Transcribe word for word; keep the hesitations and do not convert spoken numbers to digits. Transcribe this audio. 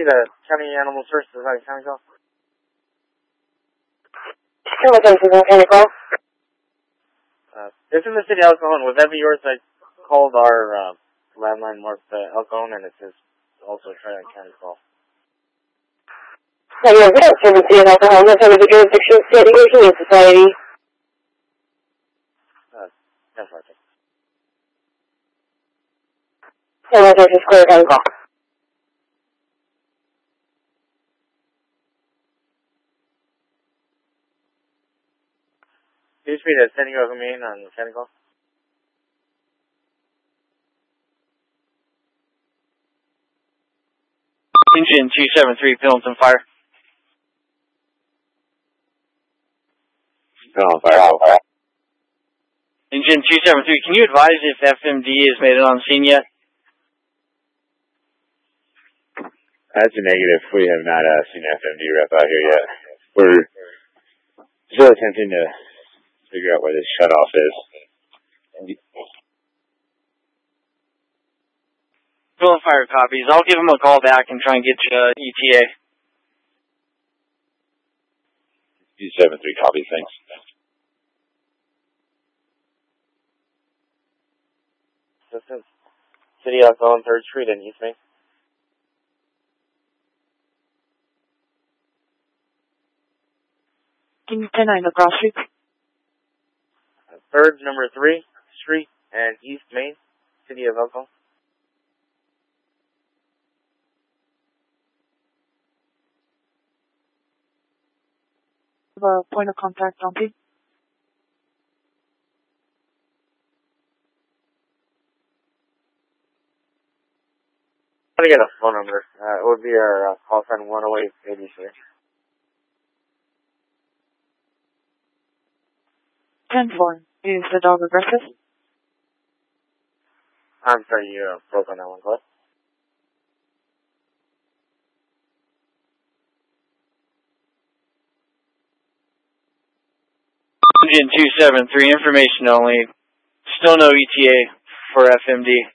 see the county animal source is that a county call? Hello, this is a county call. Uh, this is the city of El Cajon. Would that be yours? I called our uh, landline marked uh, El Cajon, and it says also try a county call. So you're good for the city of El Cajon. That's under the jurisdiction of San Diego Humane Society. Uh, that's right. San Jose Square county call. Do you speak to San Diego Humane on the county call? Engine two seven three, Pendleton Fire. Pendleton Fire. Engine two seven three, can you advise if F M D has made it on scene yet? That's a negative. We have not uh, seen F M D rep out here yet. We're still attempting to figure out where this shutoff is. Pendleton Fire copies. I'll give him a call back and try and get you uh, E T A. two seven three copies, thanks. This is City of El Cajon, third Street in East Main. Can you ten nine across street? Third, number three Street and East Main, City of El Cajon. The point of contact, Dante. How to get a phone number? Uh, it would be our uh, call sign one oh eight eighty-three. ten four. Is the dog aggressive? I'm sorry, you uh, broke on that one, what? Engine two seven three, information only. Still no E T A for F M D.